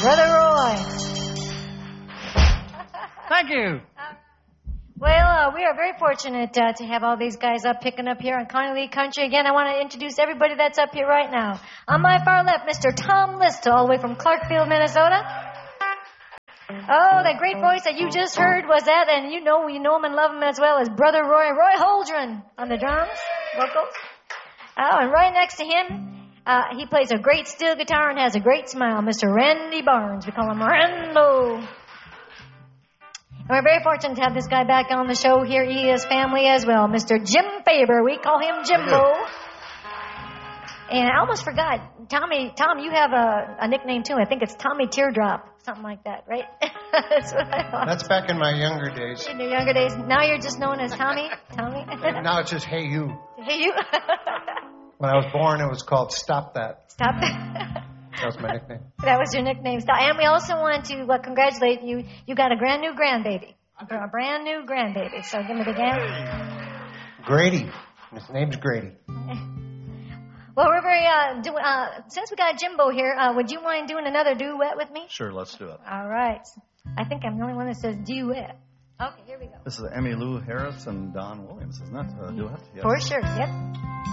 Brother Roy. Thank you. Well, we are very fortunate to have all these guys up picking up here on Connie Lee Country. Again, I want to introduce everybody that's up here right now. On my far left, Mr. Tom Lister, all the way from Clarkfield, Minnesota. Oh, that great voice that you just heard was that, and you know him and love him as well as Brother Roy Holdren on the drums, vocals. Oh, and right next to him, he plays a great steel guitar and has a great smile, Mr. Randy Barnes. We call him Rando. And we're very fortunate to have this guy back on the show here. He is family as well, Mr. Jim Faber. We call him Jimbo. And I almost forgot, Tom, you have a nickname too. I think it's Tommy Teardrop, something like that, right? That's what I thought. That's back in my younger days. In your younger days. Now you're just known as Tommy? Now it's just Hey You. Hey You. When I was born, it was called Stop That. Stop That. That was my nickname. That was your nickname. And we also want to congratulate you. You got a brand new grandbaby. A brand new grandbaby. So give me the game. Grady. His name's Grady. Well, we're very, since we got Jimbo here, would you mind doing another duet with me? Sure, let's do it. All right. I think I'm the only one that says duet. Okay, here we go. This is Emmylou Harris and Don Williams, isn't it? Duet? Yes. For sure, yep.